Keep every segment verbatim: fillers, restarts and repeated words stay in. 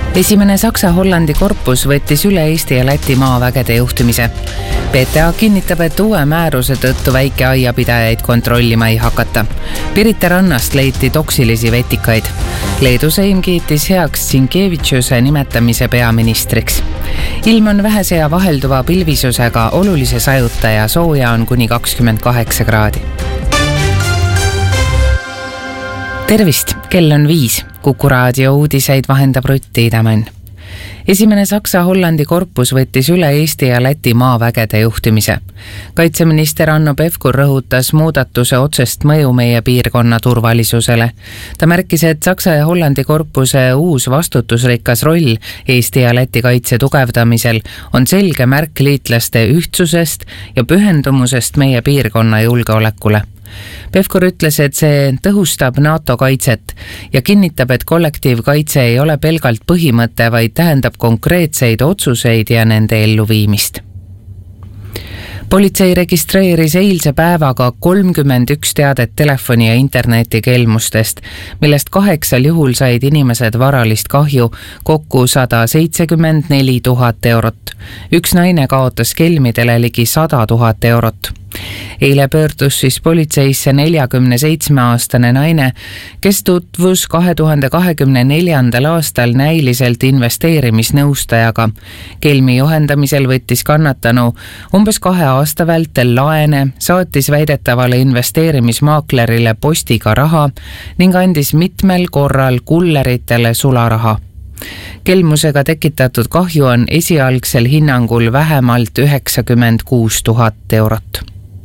Esimene Saksa-Hollandi korpus võttis üle Eesti ja Läti maavägede juhtimise. P T A kinnitab, et uue määruse tõttu väikeaiapidajaid kontrollima ei hakata. Pirita rannast leiti toksilisi vetikaid. Leedu Seim kiitis heaks Sinkevitšuse nimetamise peaministriks. Ilm on vähese ja vahelduva pilvisusega, olulise sajuta ja sooja on kuni kakskümmend kaheksa kraadi. Tervist, kell on viis. Kuku raadio uudiseid vahendab Rutti Idamann. Esimene Saksa-Hollandi korpus võttis üle Eesti ja Läti maavägede juhtimise. Kaitseminister Hanno Pevkur rõhutas muudatuse otsest mõju meie piirkonna turvalisusele. Ta märkis, et Saksa ja Hollandi korpuse uus vastutusrikas roll Eesti ja Läti kaitse tugevdamisel on selge märk liitlaste ühtsusest ja pühendumusest meie piirkonna julgeolekule. Pevkur ütles, et see tõhustab NATO kaitset ja kinnitab, et kollektiivkaitse ei ole pelgalt põhimõte, vaid tähendab konkreetseid otsuseid ja nende elluviimist. Politsei registreeris eilse päevaga kolmkümmend üks teadet telefoni ja interneti kelmustest, millest kaheksal juhul said inimesed varalist kahju kokku sada seitsekümmend neli tuhat eurot. Üks naine kaotas kelmidele ligi sada tuhat eurot. Eile pöördus siis politseisse neljakümne seitsme aastane naine, kes tutvus kahe tuhande kahekümne neljandal aastal näiliselt investeerimisnõustajaga. Kelmi juhendamisel võttis kannatanu umbes kahe aasta vältel laene, saatis väidetavale investeerimismaaklerile postiga raha ning andis mitmel korral kulleritele sularaha. Kelmusega tekitatud kahju on esialgsel hinnangul vähemalt üheksakümmend kuus tuhat eurot.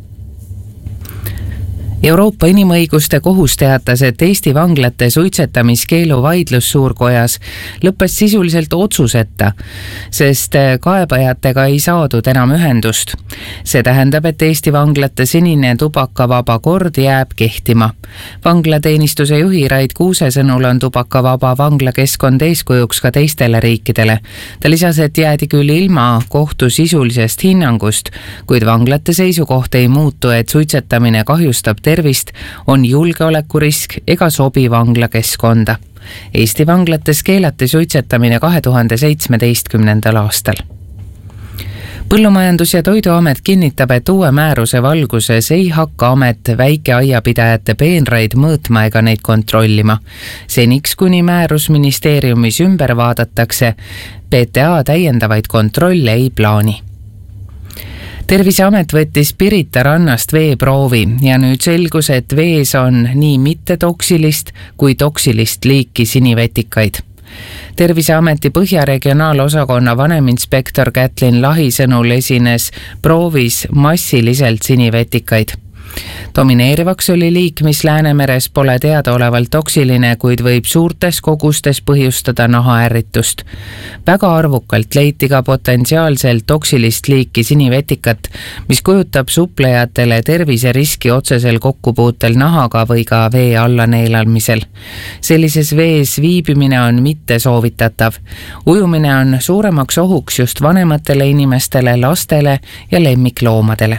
Euroopa Inimõiguste Kohus teatas, et Eesti vanglate suitsetamiskeelu vaidlus suurkojas lõppes sisuliselt otsuseta, sest kaebajatega ei saadud enam ühendust. See tähendab, et Eesti vanglate senine tubakavaba kord jääb kehtima. Vanglateenistuse juhi Rait Kuuse sõnul on tubakavaba vanglakeskkond eeskujuks ka teistele riikidele. Ta lisas, et jäädi küll ilma kohtu sisulisest hinnangust, kuid vanglate seisukoht ei muutu, et suitsetamine kahjustab tervist, on julgeolekurisk ega sobi vanglakeskkonda. Eesti vanglates keelati suitsetamine kahe tuhande seitsmeteistkümnendal aastal. Põllumajandus- ja Toiduamet kinnitab, et uue määruse valguses ei hakka amet väikeaiapidajate peenraid mõõtma ega neid kontrollima. Seniks, kuni määrus ministeeriumis ümber vaadatakse, P T A täiendavaid kontrolle ei plaani. Terviseamet võttis Pirita rannast veeproovi ja nüüd selgus, et vees on nii mittetoksilist kui toksilist liiki sinivetikaid. Terviseameti Põhja regionaalosakonna vaneminspektor Kätlin Lahi sõnul esines proovis massiliselt sinivetikaid. Domineerivaks oli liik, mis Läänemeres pole teadaolevalt toksiline, kuid võib suurtes kogustes põhjustada nahaärritust. Väga arvukalt leiti ka potentsiaalselt toksilist liiki sinivetikat, mis kujutab suplejatele terviseriski otsesel kokkupuutel nahaga või ka vee alla neelamisel. Sellises vees viibimine on mitte soovitatav. Ujumine on suuremaks ohuks just vanematele inimestele, lastele ja lemmikloomadele.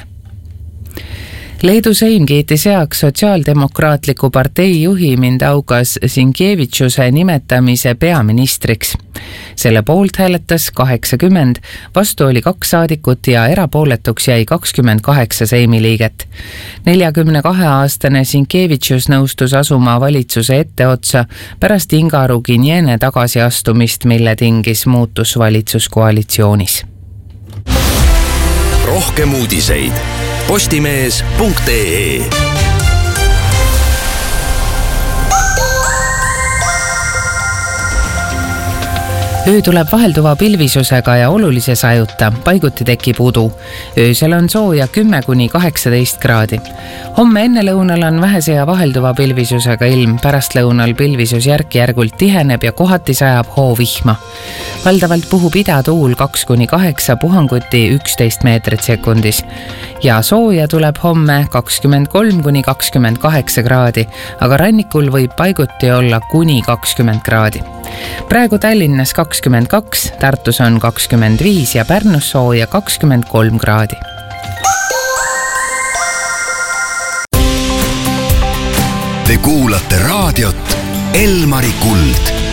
Leedu Seim kiitis heaks sotsiaaldemokraatliku partei juhi Mindaugas Sinkevitšuse nimetamise peaministriks. Selle poolt hääletas kaheksakümmend, vastu oli kaks saadikut ja erapooletuks jäi kakskümmend kaheksa Seimi liiget. neljakümne kahe aastane Sinkevitšus nõustus asuma valitsuse etteotsa pärast Inga Ruginjene tagasiastumist, mille tingis muutus valitsuskoalitsioonis. Rohkem uudiseid postimees punkt ee. Öö tuleb vahelduva pilvisusega ja olulise sajuta, paiguti tekib udu. Öösel on sooja kümme kuni kaheksateist kraadi. Homme ennelõunal on vähese ja vahelduva pilvisusega ilm, pärastlõunal pilvisus järk-järgult tiheneb ja kohati sajab hoovihma. Valdavalt puhub idatuul kaks kuni kaheksa, puhanguti üksteist meetrit sekundis. Ja sooja tuleb homme kakskümmend kolm kuni kakskümmend kaheksa kraadi, aga rannikul võib paiguti olla kuni kakskümmend kraadi. Praegu Tallinnas kakskümmend kaks, Tartus on kakskümmend viis ja Pärnus sooja kakskümmend kolm kraadi. Te kuulate raadiot Elmari Kuld.